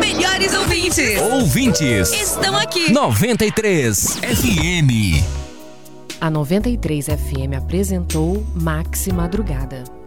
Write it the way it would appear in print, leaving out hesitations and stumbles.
melhores ouvintes. Ouvintes Estão aqui. 93 FM. A 93 FM apresentou Maxi Madrugada.